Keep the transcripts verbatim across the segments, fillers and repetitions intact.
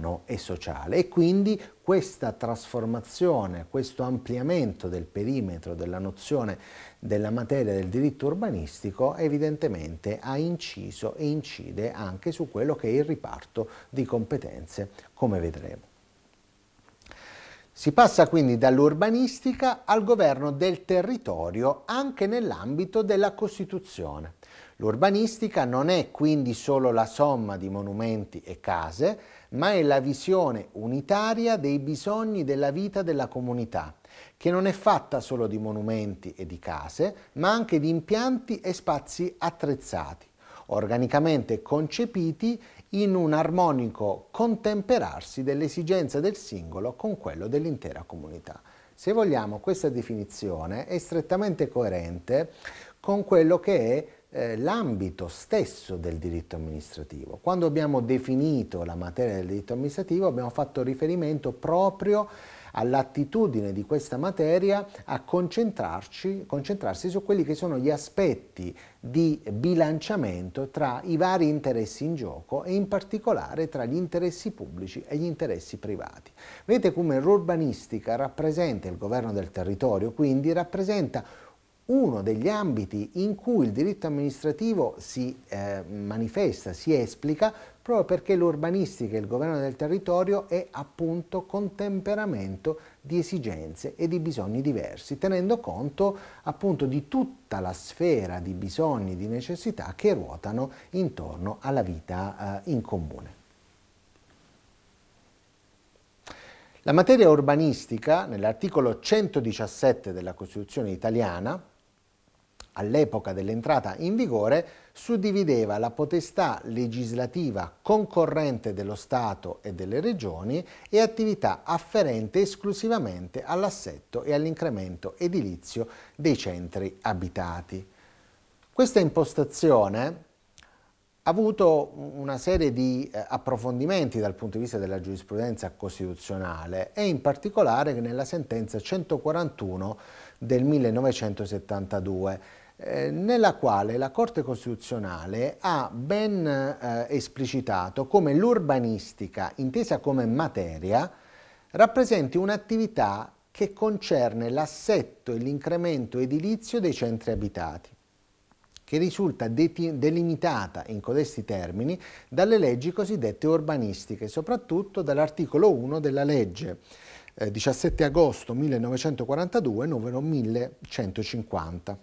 umano e sociale, e quindi questa trasformazione, questo ampliamento del perimetro della nozione della materia del diritto urbanistico evidentemente ha inciso e incide anche su quello che è il riparto di competenze, come vedremo. Si passa quindi dall'urbanistica al governo del territorio anche nell'ambito della Costituzione. L'urbanistica non è quindi solo la somma di monumenti e case, ma è la visione unitaria dei bisogni della vita della comunità, che non è fatta solo di monumenti e di case, ma anche di impianti e spazi attrezzati, organicamente concepiti in un armonico contemperarsi dell'esigenza del singolo con quello dell'intera comunità. Se vogliamo, questa definizione è strettamente coerente con quello che è eh, l'ambito stesso del diritto amministrativo. Quando abbiamo definito la materia del diritto amministrativo abbiamo fatto riferimento proprio all'attitudine di questa materia a concentrarci, concentrarsi su quelli che sono gli aspetti di bilanciamento tra i vari interessi in gioco e in particolare tra gli interessi pubblici e gli interessi privati. Vedete come l'urbanistica rappresenta il governo del territorio, quindi rappresenta uno degli ambiti in cui il diritto amministrativo si eh, manifesta, si esplica, proprio perché l'urbanistica e il governo del territorio è appunto contemperamento di esigenze e di bisogni diversi, tenendo conto appunto di tutta la sfera di bisogni e di necessità che ruotano intorno alla vita eh, in comune. La materia urbanistica, nell'articolo centodiciassette della Costituzione italiana, all'epoca dell'entrata in vigore, suddivideva la potestà legislativa concorrente dello Stato e delle Regioni e attività afferente esclusivamente all'assetto e all'incremento edilizio dei centri abitati. Questa impostazione ha avuto una serie di eh, approfondimenti dal punto di vista della giurisprudenza costituzionale e in particolare nella sentenza centoquarantuno del millenovecentosettantadue, eh, nella quale la Corte Costituzionale ha ben eh, esplicitato come l'urbanistica, intesa come materia, rappresenti un'attività che concerne l'assetto e l'incremento edilizio dei centri abitati, che risulta delimitata in codesti termini dalle leggi cosiddette urbanistiche, soprattutto dall'articolo uno della legge eh, diciassette agosto millenovecentoquarantadue, numero millecentocinquanta.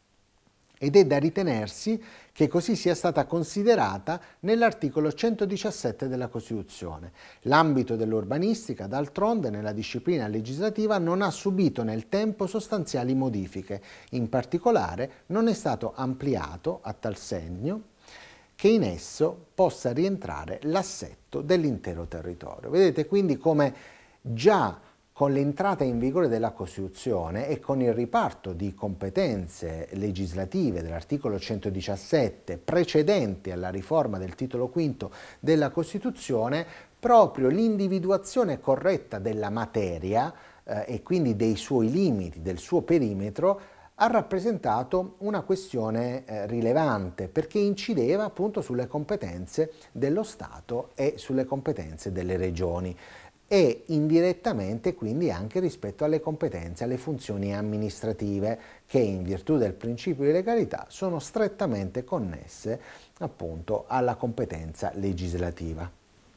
Ed è da ritenersi che così sia stata considerata nell'articolo centodiciassette della Costituzione. L'ambito dell'urbanistica, d'altronde, nella disciplina legislativa non ha subito nel tempo sostanziali modifiche. In particolare non è stato ampliato a tal segno che in esso possa rientrare l'assetto dell'intero territorio. Vedete quindi come già con l'entrata in vigore della Costituzione e con il riparto di competenze legislative dell'articolo centodiciassette precedente alla riforma del titolo quinto della Costituzione, proprio l'individuazione corretta della materia eh, e quindi dei suoi limiti, del suo perimetro, ha rappresentato una questione eh, rilevante perché incideva appunto sulle competenze dello Stato e sulle competenze delle regioni e indirettamente quindi anche rispetto alle competenze, alle funzioni amministrative che in virtù del principio di legalità sono strettamente connesse appunto alla competenza legislativa.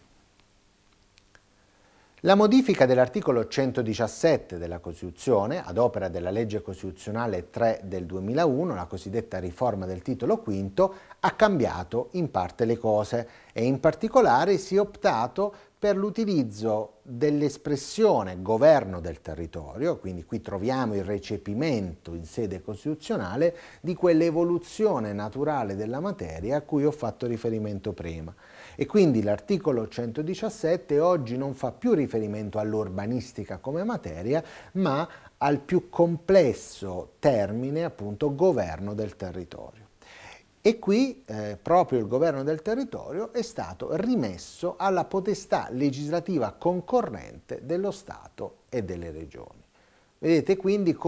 La modifica dell'articolo centodiciassette della Costituzione, ad opera della legge costituzionale tre del duemilauno, la cosiddetta riforma del titolo quinto, ha cambiato in parte le cose e in particolare si è optato per l'utilizzo dell'espressione governo del territorio, quindi qui troviamo il recepimento in sede costituzionale di quell'evoluzione naturale della materia a cui ho fatto riferimento prima. E quindi l'articolo centodiciassette oggi non fa più riferimento all'urbanistica come materia, ma al più complesso termine, appunto, governo del territorio. E qui eh, proprio il governo del territorio è stato rimesso alla potestà legislativa concorrente dello Stato e delle regioni. Vedete quindi come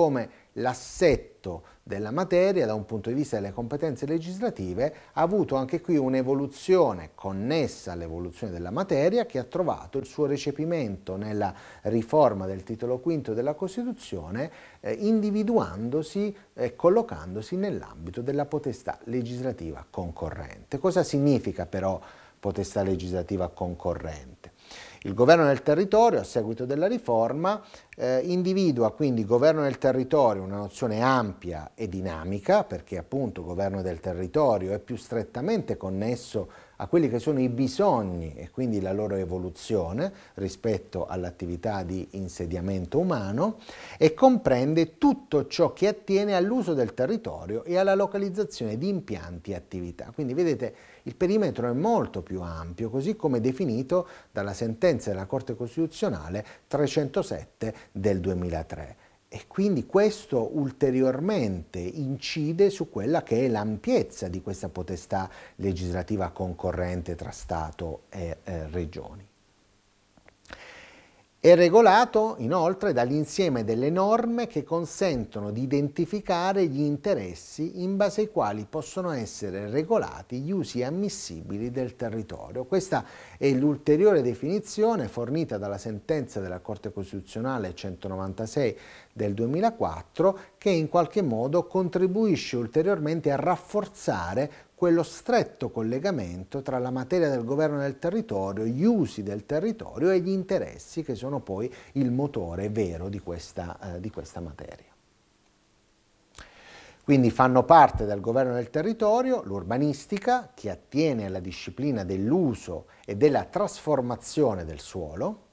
l'assetto della materia da un punto di vista delle competenze legislative ha avuto anche qui un'evoluzione connessa all'evoluzione della materia che ha trovato il suo recepimento nella riforma del titolo quinto della Costituzione, eh, individuandosi e collocandosi nell'ambito della potestà legislativa concorrente. Cosa significa però potestà legislativa concorrente? Il governo del territorio, a seguito della riforma, eh, individua quindi governo del territorio, una nozione ampia e dinamica, perché appunto governo del territorio è più strettamente connesso a quelli che sono i bisogni e quindi la loro evoluzione rispetto all'attività di insediamento umano, e comprende tutto ciò che attiene all'uso del territorio e alla localizzazione di impianti e attività. Quindi vedete, il perimetro è molto più ampio, così come definito dalla sentenza della Corte Costituzionale trecentosette del duemilatré. E quindi questo ulteriormente incide su quella che è l'ampiezza di questa potestà legislativa concorrente tra Stato e eh, Regioni. È regolato inoltre dall'insieme delle norme che consentono di identificare gli interessi in base ai quali possono essere regolati gli usi ammissibili del territorio. Questa è l'ulteriore definizione fornita dalla sentenza della Corte Costituzionale centonovantasei del duemilaquattro, che in qualche modo contribuisce ulteriormente a rafforzare quello stretto collegamento tra la materia del governo del territorio, gli usi del territorio e gli interessi che sono poi il motore vero di questa, eh, di questa materia. Quindi fanno parte del governo del territorio l'urbanistica, che attiene alla disciplina dell'uso e della trasformazione del suolo,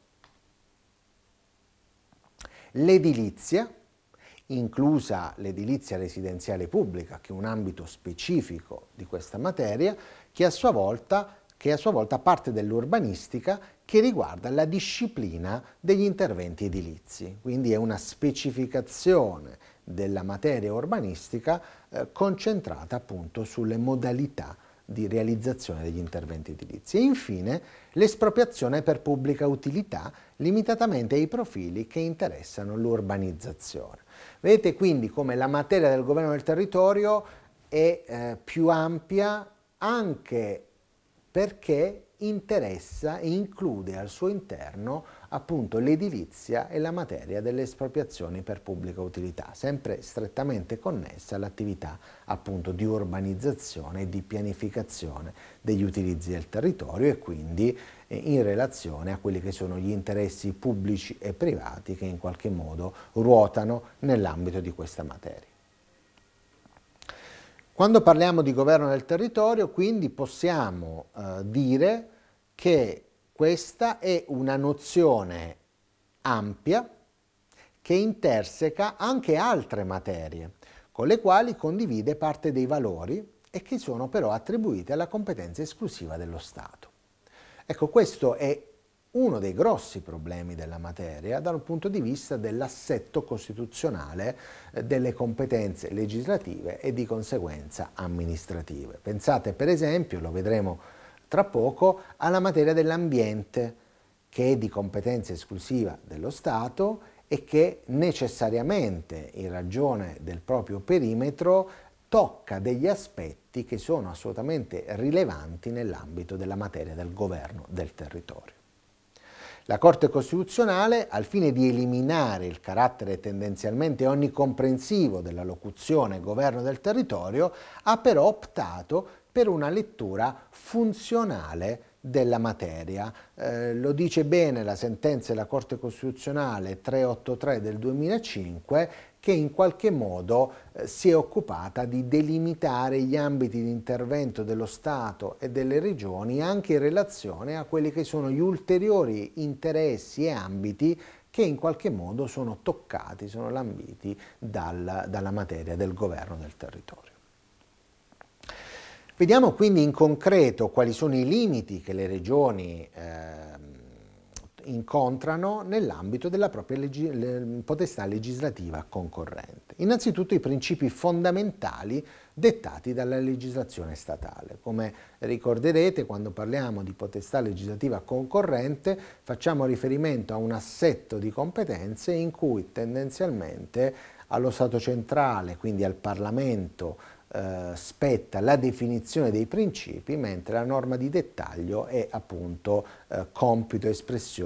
l'edilizia, inclusa l'edilizia residenziale pubblica, che è un ambito specifico di questa materia, che a sua volta, che a sua volta parte dell'urbanistica, che riguarda la disciplina degli interventi edilizi. Quindi è una specificazione della materia urbanistica eh, concentrata appunto sulle modalità di realizzazione degli interventi edilizi. E infine l'espropriazione per pubblica utilità, limitatamente ai profili che interessano l'urbanizzazione. Vedete quindi come la materia del governo del territorio è eh, più ampia, anche perché interessa e include al suo interno appunto l'edilizia e la materia delle espropriazioni per pubblica utilità, sempre strettamente connessa all'attività appunto di urbanizzazione e di pianificazione degli utilizzi del territorio, e quindi eh, in relazione a quelli che sono gli interessi pubblici e privati che in qualche modo ruotano nell'ambito di questa materia. Quando parliamo di governo del territorio, quindi possiamo eh, dire che questa è una nozione ampia che interseca anche altre materie, con le quali condivide parte dei valori e che sono però attribuite alla competenza esclusiva dello Stato. Ecco, questo è uno dei grossi problemi della materia dal punto di vista dell'assetto costituzionale eh, delle competenze legislative e di conseguenza amministrative. Pensate per esempio, lo vedremo tra poco, alla materia dell'ambiente, che è di competenza esclusiva dello Stato e che necessariamente, in ragione del proprio perimetro, tocca degli aspetti che sono assolutamente rilevanti nell'ambito della materia del governo del territorio. La Corte Costituzionale, al fine di eliminare il carattere tendenzialmente onnicomprensivo della locuzione governo del territorio, ha però optato per una lettura funzionale della materia. Eh, lo dice bene la sentenza della Corte Costituzionale trecentoottantatré del duemilacinque, che in qualche modo eh, si è occupata di delimitare gli ambiti di intervento dello Stato e delle regioni anche in relazione a quelli che sono gli ulteriori interessi e ambiti che in qualche modo sono toccati, sono lambiti dal, dalla materia del governo del territorio. Vediamo quindi in concreto quali sono i limiti che le regioni eh, incontrano nell'ambito della propria leggi- le- potestà legislativa concorrente. Innanzitutto i principi fondamentali dettati dalla legislazione statale. Come ricorderete, quando parliamo di potestà legislativa concorrente facciamo riferimento a un assetto di competenze in cui tendenzialmente allo Stato centrale, quindi al Parlamento, eh, spetta la definizione dei principi, mentre la norma di dettaglio è appunto eh, compito, espressione